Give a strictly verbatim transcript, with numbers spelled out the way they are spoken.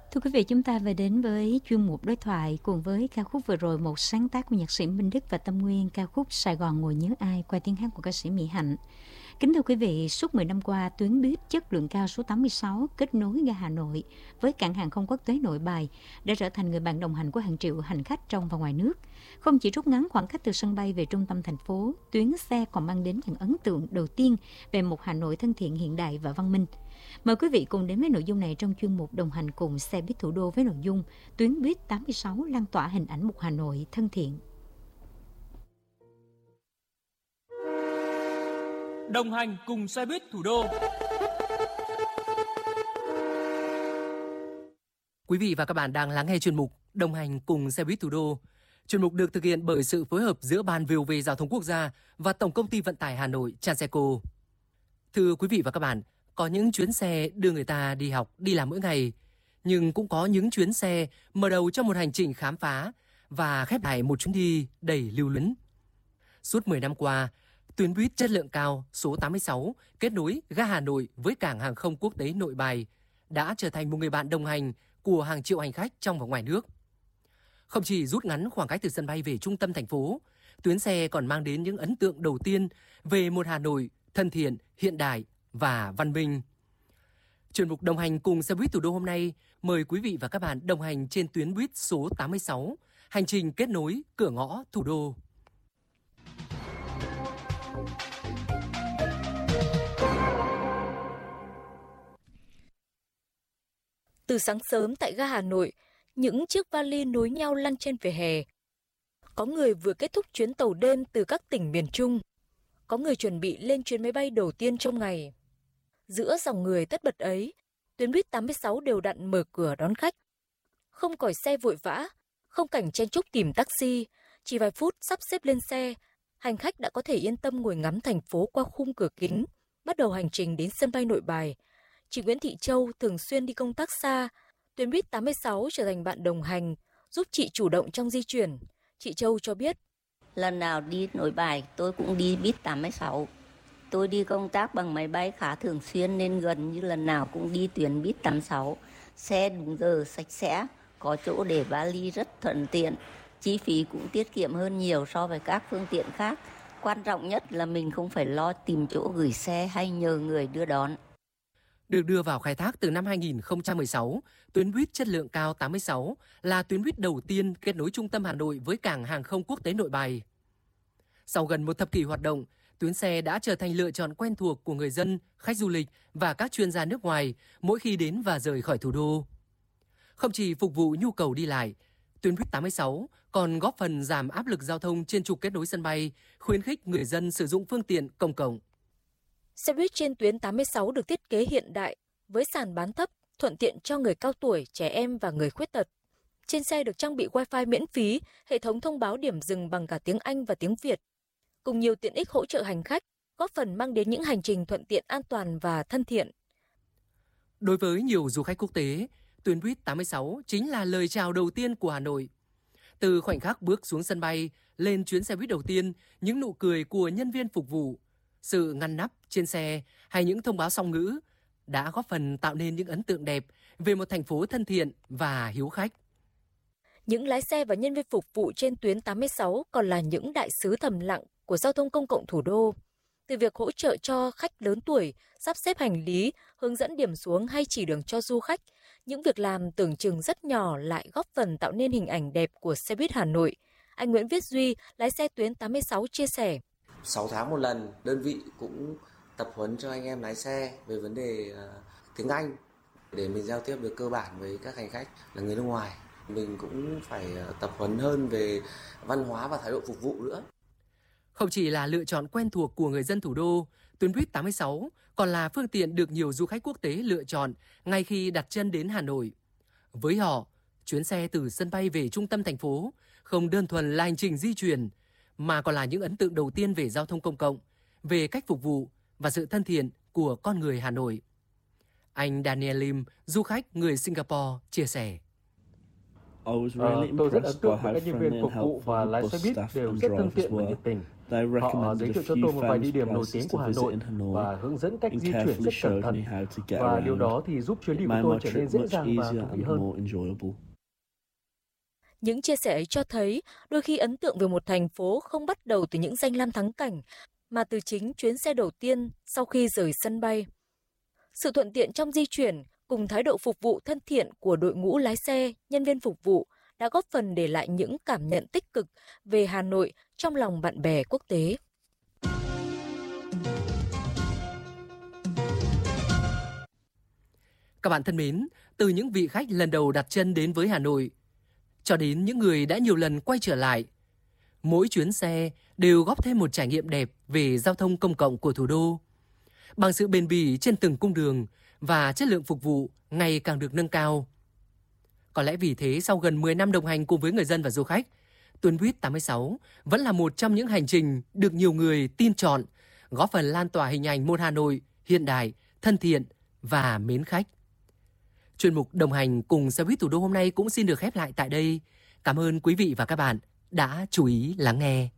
Thưa quý vị, chúng ta về đến với chuyên mục đối thoại cùng với ca khúc vừa rồi, một sáng tác của nhạc sĩ Minh Đức và Tâm Nguyên, ca khúc Sài Gòn ngồi nhớ ai qua tiếng hát của ca sĩ Mỹ Hạnh. Kính thưa quý vị, suốt mười năm qua, tuyến buýt chất lượng cao số tám mươi sáu kết nối ga Hà Nội với cảng hàng không quốc tế Nội Bài đã trở thành người bạn đồng hành của hàng triệu hành khách trong và ngoài nước. Không chỉ rút ngắn khoảng cách từ sân bay về trung tâm thành phố, tuyến xe còn mang đến những ấn tượng đầu tiên về một Hà Nội thân thiện, hiện đại và văn minh. Mời quý vị cùng đến với nội dung này trong chuyên mục đồng hành cùng xe buýt thủ đô với nội dung tuyến buýt tám mươi sáu lan tỏa hình ảnh một Hà Nội thân thiện. Đồng hành cùng xe buýt thủ đô. Quý vị và các bạn đang lắng nghe chuyên mục Đồng hành cùng xe buýt thủ đô. Chuyên mục được thực hiện bởi sự phối hợp giữa Ban vê o vê Giao thông Quốc gia và Tổng công ty Vận tải Hà Nội Transeco. Thưa quý vị và các bạn, có những chuyến xe đưa người ta đi học, đi làm mỗi ngày, nhưng cũng có những chuyến xe mở đầu cho một hành trình khám phá và khép lại một chuyến đi đầy lưu luyến. Suốt mười năm qua, tuyến buýt chất lượng cao số tám mươi sáu kết nối ga Hà Nội với cảng hàng không quốc tế Nội Bài đã trở thành một người bạn đồng hành của hàng triệu hành khách trong và ngoài nước. Không chỉ rút ngắn khoảng cách từ sân bay về trung tâm thành phố, tuyến xe còn mang đến những ấn tượng đầu tiên về một Hà Nội thân thiện, hiện đại và văn minh. Chuyên mục đồng hành cùng xe buýt thủ đô hôm nay mời quý vị và các bạn đồng hành trên tuyến buýt số tám mươi sáu, hành trình kết nối cửa ngõ thủ đô. Từ sáng sớm tại ga Hà Nội, những chiếc vali nối nhau lăn trên vỉa hè. Có người vừa kết thúc chuyến tàu đêm từ các tỉnh miền Trung. Có người chuẩn bị lên chuyến máy bay đầu tiên trong ngày. Giữa dòng người tất bật ấy, tuyến buýt tám mươi sáu đều đặn mở cửa đón khách. Không còi xe vội vã, không cảnh chen chúc tìm taxi, chỉ vài phút sắp xếp lên xe, hành khách đã có thể yên tâm ngồi ngắm thành phố qua khung cửa kính, bắt đầu hành trình đến sân bay Nội Bài. Chị Nguyễn Thị Châu thường xuyên đi công tác xa, tuyến buýt tám mươi sáu trở thành bạn đồng hành, giúp chị chủ động trong di chuyển. Chị Châu cho biết: Lần nào đi Nội Bài tôi cũng đi buýt tám mươi sáu. Tôi đi công tác bằng máy bay khá thường xuyên nên gần như lần nào cũng đi tuyến buýt tám mươi sáu. Xe đúng giờ, sạch sẽ, có chỗ để vali rất thuận tiện. Chi phí cũng tiết kiệm hơn nhiều so với các phương tiện khác. Quan trọng nhất là mình không phải lo tìm chỗ gửi xe hay nhờ người đưa đón. Được đưa vào khai thác từ năm hai nghìn không trăm mười sáu, tuyến buýt chất lượng cao tám mươi sáu là tuyến buýt đầu tiên kết nối trung tâm Hà Nội với cảng hàng không quốc tế Nội Bài. Sau gần một thập kỷ hoạt động, tuyến xe đã trở thành lựa chọn quen thuộc của người dân, khách du lịch và các chuyên gia nước ngoài mỗi khi đến và rời khỏi thủ đô. Không chỉ phục vụ nhu cầu đi lại, tuyến buýt tám mươi sáu còn góp phần giảm áp lực giao thông trên trục kết nối sân bay, khuyến khích người dân sử dụng phương tiện công cộng. Xe buýt trên tuyến tám mươi sáu được thiết kế hiện đại, với sàn bán thấp, thuận tiện cho người cao tuổi, trẻ em và người khuyết tật. Trên xe được trang bị Wi-Fi miễn phí, hệ thống thông báo điểm dừng bằng cả tiếng Anh và tiếng Việt, cùng nhiều tiện ích hỗ trợ hành khách, góp phần mang đến những hành trình thuận tiện, an toàn và thân thiện. Đối với nhiều du khách quốc tế, tuyến buýt tám mươi sáu chính là lời chào đầu tiên của Hà Nội. Từ khoảnh khắc bước xuống sân bay, lên chuyến xe buýt đầu tiên, những nụ cười của nhân viên phục vụ, sự ngăn nắp trên xe hay những thông báo song ngữ đã góp phần tạo nên những ấn tượng đẹp về một thành phố thân thiện và hiếu khách. Những lái xe và nhân viên phục vụ trên tuyến tám mươi sáu còn là những đại sứ thầm lặng của giao thông công cộng thủ đô. Từ việc hỗ trợ cho khách lớn tuổi, sắp xếp hành lý, hướng dẫn điểm xuống hay chỉ đường cho du khách, những việc làm tưởng chừng rất nhỏ lại góp phần tạo nên hình ảnh đẹp của xe buýt Hà Nội. Anh Nguyễn Viết Duy, lái xe tuyến tám mươi sáu chia sẻ: sáu tháng một lần, đơn vị cũng tập huấn cho anh em lái xe về vấn đề uh, tiếng Anh để mình giao tiếp được cơ bản với các hành khách là người nước ngoài. Mình cũng phải uh, tập huấn hơn về văn hóa và thái độ phục vụ nữa. Không chỉ là lựa chọn quen thuộc của người dân thủ đô, tuyến buýt tám mươi sáu còn là phương tiện được nhiều du khách quốc tế lựa chọn ngay khi đặt chân đến Hà Nội. Với họ, chuyến xe từ sân bay về trung tâm thành phố không đơn thuần là hành trình di chuyển, mà còn là những ấn tượng đầu tiên về giao thông công cộng, về cách phục vụ và sự thân thiện của con người Hà Nội. Anh Daniel Lim, du khách người Singapore, chia sẻ: Ờ, tôi rất ấn tượng với các nhân viên phục vụ và lái xe buýt đều rất thân thiện và nhiệt tình. Họ giới thiệu cho tôi một vài địa điểm nổi tiếng của Hà Nội và hướng dẫn cách di chuyển rất cẩn thận. Và điều đó thì giúp chuyến đi của tôi trở nên dễ dàng và thú vị hơn. Những chia sẻ ấy cho thấy đôi khi ấn tượng về một thành phố không bắt đầu từ những danh lam thắng cảnh, mà từ chính chuyến xe đầu tiên sau khi rời sân bay. Sự thuận tiện trong di chuyển cùng thái độ phục vụ thân thiện của đội ngũ lái xe, nhân viên phục vụ đã góp phần để lại những cảm nhận tích cực về Hà Nội trong lòng bạn bè quốc tế. Các bạn thân mến, từ những vị khách lần đầu đặt chân đến với Hà Nội, cho đến những người đã nhiều lần quay trở lại, mỗi chuyến xe đều góp thêm một trải nghiệm đẹp về giao thông công cộng của thủ đô. Bằng sự bền bỉ trên từng cung đường và chất lượng phục vụ ngày càng được nâng cao. Có lẽ vì thế sau gần mười năm đồng hành cùng với người dân và du khách, tuyến buýt tám mươi sáu vẫn là một trong những hành trình được nhiều người tin chọn, góp phần lan tỏa hình ảnh một Hà Nội hiện đại, thân thiện và mến khách. Chuyên mục đồng hành cùng xe buýt thủ đô hôm nay cũng xin được khép lại tại đây. Cảm ơn quý vị và các bạn đã chú ý lắng nghe.